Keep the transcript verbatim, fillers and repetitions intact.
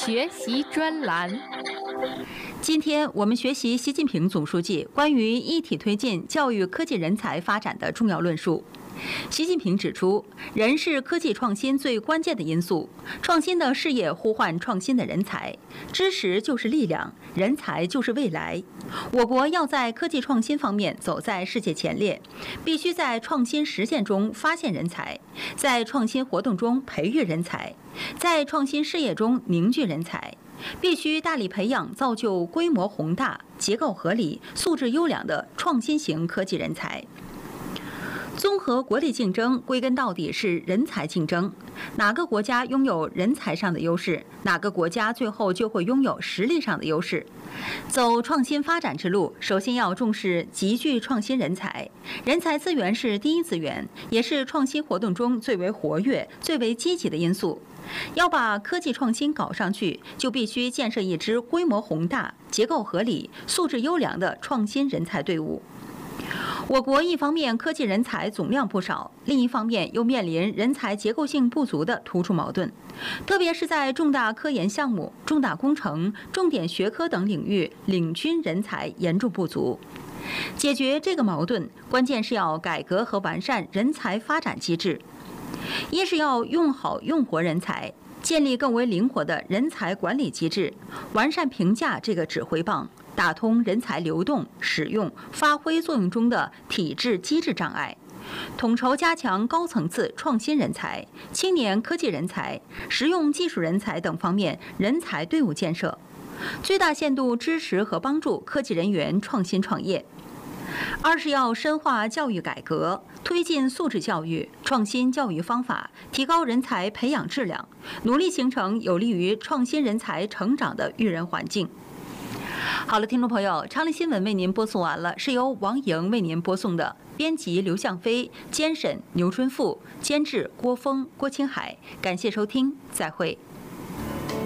学习专栏。 今天我们学习习近平总书记关于一体推进教育科技人才发展的重要论述。习近平指出，人是科技创新最关键的因素，创新的事业呼唤创新的人才，知识就是力量，人才就是未来。我国要在科技创新方面走在世界前列，必须在创新实践中发现人才，在创新活动中培育人才，在创新事业中凝聚人才。必须大力培养造就规模宏大、结构合理、素质优良的创新型科技人才。综合国力竞争，归根到底是人才竞争。哪个国家拥有人才上的优势，哪个国家最后就会拥有实力上的优势。走创新发展之路，首先要重视集聚创新人才。人才资源是第一资源，也是创新活动中最为活跃、最为积极的因素。要把科技创新搞上去，就必须建设一支规模宏大、结构合理、素质优良的创新人才队伍。我国一方面科技人才总量不少，另一方面又面临人才结构性不足的突出矛盾，特别是在重大科研项目、重大工程、重点学科等领域，领军人才严重不足。解决这个矛盾，关键是要改革和完善人才发展机制。一是要用好用活人才，建立更为灵活的人才管理机制，完善评价这个指挥棒，打通人才流动、使用、发挥作用中的体制机制障碍，统筹加强高层次创新人才、青年科技人才、实用技术人才等方面人才队伍建设，最大限度支持和帮助科技人员创新创业。二是要深化教育改革，推进素质教育，创新教育方法，提高人才培养质量，努力形成有利于创新人才成长的育人环境。好了，听众朋友，长丽新闻为您播送完了，是由王莹为您播送的，编辑刘向飞，监审牛春富，监制郭峰、郭青海，感谢收听，再会。